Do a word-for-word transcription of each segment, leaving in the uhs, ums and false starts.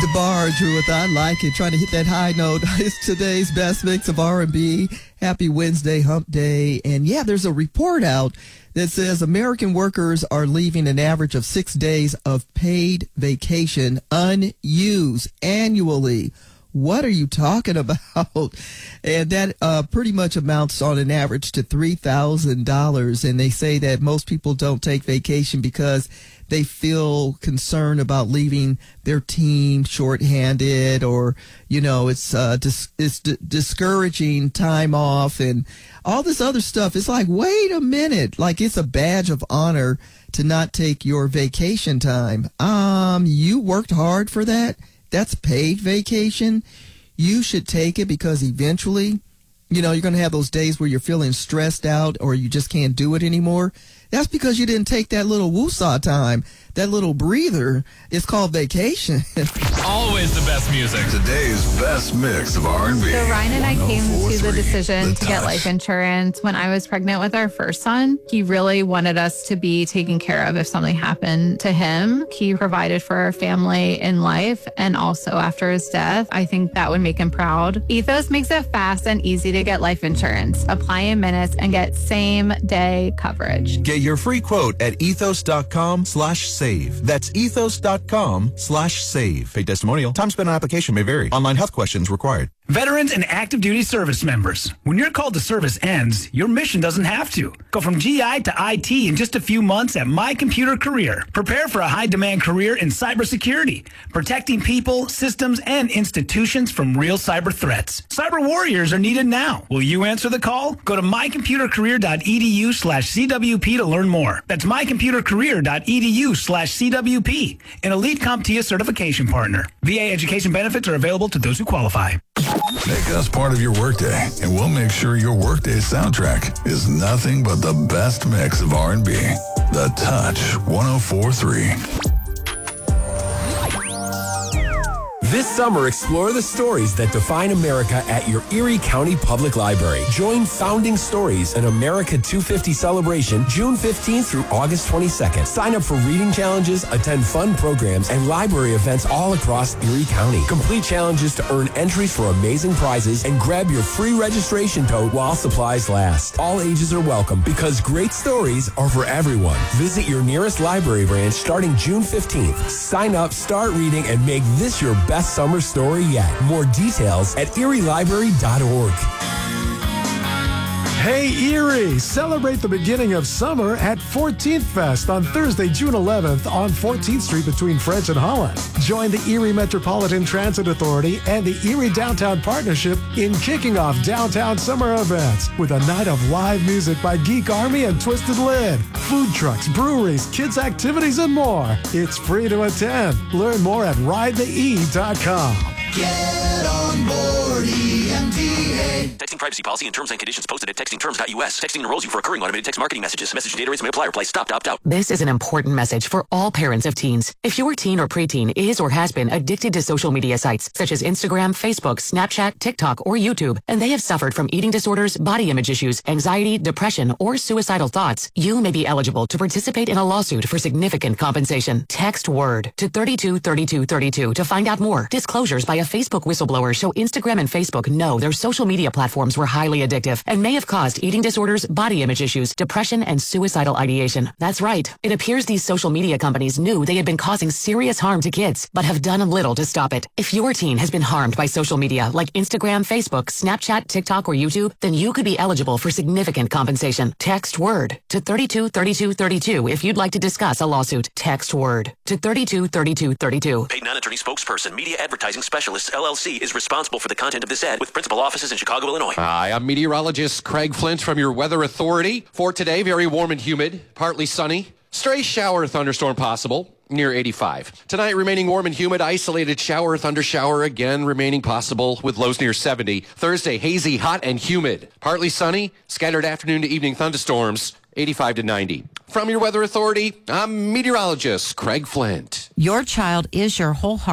DeBarge with I Like It, trying to hit that high note. It's today's best mix of R and B. Happy Wednesday, hump day. And yeah, there's a report out that says American workers are leaving an average of six days of paid vacation unused annually. What are you talking about? And that uh, pretty much amounts on an average to three thousand dollars. And they say that most people don't take vacation because they feel concerned about leaving their team shorthanded, or, you know, it's uh, dis- it's d- discouraging time off and all this other stuff. It's like, wait a minute, like it's a badge of honor to not take your vacation time. Um, you worked hard for that. That's paid vacation. You should take it because eventually, you know, you're going to have those days where you're feeling stressed out or you just can't do it anymore. That's because you didn't take that little woosah time, that little breather. It's called vacation. Always the best music. Today's best mix of R and B. So Ryan and I came to the decision The to get Touch. life insurance when I was pregnant with our first son. He really wanted us to be taken care of if something happened to him. He provided for our family in life and also after his death. I think that would make him proud. Ethos makes it fast and easy to get life insurance. Apply in minutes and get same day coverage. Get your free quote at ethos.com slash save. That's ethos.com slash save. Paid testimonial. Time spent on application may vary. Online health questions required. Veterans and active duty service members, when your call to service ends, your mission doesn't have to. Go from G I to I T in just a few months at My Computer Career. Prepare for a high-demand career in cybersecurity, protecting people, systems, and institutions from real cyber threats. Cyber warriors are needed now. Will you answer the call? Go to mycomputercareer.edu slash CWP to learn more. That's mycomputercareer.edu slash CWP, an elite CompTIA certification partner. V A education benefits are available to those who qualify. Make us part of your workday, and we'll make sure your workday soundtrack is nothing but the best mix of R and B. The Touch one oh four point three. This summer, explore the stories that define America at your Erie County Public Library. Join Founding Stories, an America two fifty celebration, June fifteenth through August twenty-second. Sign up for reading challenges, attend fun programs, and library events all across Erie County. Complete challenges to earn entries for amazing prizes and grab your free registration tote while supplies last. All ages are welcome because great stories are for everyone. Visit your nearest library branch starting June fifteenth. Sign up, start reading, and make this your best summer story yet. More details at erie library dot org. Hey Erie, celebrate the beginning of summer at fourteenth Fest on Thursday, June eleventh on fourteenth Street between French and Holland. Join the Erie Metropolitan Transit Authority and the Erie Downtown Partnership in kicking off downtown summer events with a night of live music by Geek Army and Twisted Lid, food trucks, breweries, kids activities, and more. It's free to attend. Learn more at ride the e dot com. Get on board E M T A. Texting privacy policy and terms and conditions posted at texting terms dot U S. Texting enrolls you for recurring automated text marketing messages. Message data rates may apply. Reply stop to opt out. This is an important message for all parents of teens. If your teen or preteen is or has been addicted to social media sites such as Instagram, Facebook, Snapchat, TikTok, or YouTube, and they have suffered from eating disorders, body image issues, anxiety, depression, or suicidal thoughts, you may be eligible to participate in a lawsuit for significant compensation. Text WORD to thirty-two thirty-two thirty-two to find out more. Disclosures by a Facebook whistleblower show Instagram and Facebook know their social media platforms were highly addictive and may have caused eating disorders, body image issues, depression, and suicidal ideation. That's right. It appears these social media companies knew they had been causing serious harm to kids, but have done little to stop it. If your teen has been harmed by social media like Instagram, Facebook, Snapchat, TikTok, or YouTube, then you could be eligible for significant compensation. Text WORD to thirty-two thirty-two thirty-two if you'd like to discuss a lawsuit. Text WORD to thirty-two thirty-two thirty-two. Paid non-attorney spokesperson, Media Advertising Specialists, L L C, is responsible for the content of this ad with principal offices in Chicago, Illinois. Hi, I'm meteorologist Craig Flint from your Weather Authority. For today, very warm and humid, partly sunny. Stray shower thunderstorm possible, near eighty-five. Tonight, remaining warm and humid, isolated shower, thunder shower, again remaining possible with lows near seventy. Thursday, hazy, hot, and humid. Partly sunny, scattered afternoon to evening thunderstorms, eighty-five to ninety. From your Weather Authority, I'm meteorologist Craig Flint. Your child is your whole heart.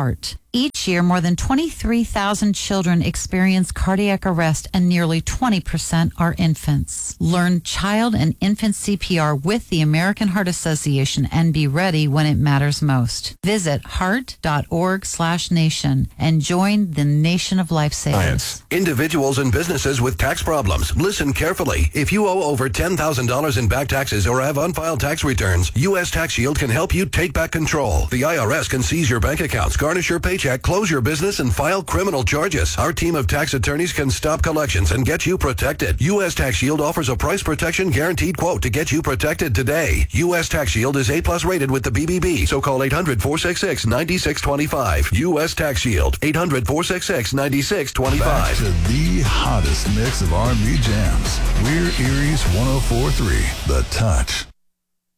Each year, more than twenty-three thousand children experience cardiac arrest and nearly twenty percent are infants. Learn child and infant C P R with the American Heart Association and be ready when it matters most. Visit heart.org slash nation and join the nation of life savers. Individuals and businesses with tax problems, listen carefully. If you owe over ten thousand dollars in back taxes or have unfiled tax returns, U S Tax Shield can help you take back control. The I R S can seize your bank accounts, garnish your paycheck, close your business, and file criminal charges. Our team of tax attorneys can stop collections and get you protected. U S Tax Shield offers a price protection guaranteed quote to get you protected today. U S Tax Shield is A plus rated with the B B B, so call eight hundred, four six six, nine six two five. U S Tax Shield, eight hundred, four six six, nine six two five. Back to the hottest mix of R and B jams. We're Erie's one oh four point three, The Touch.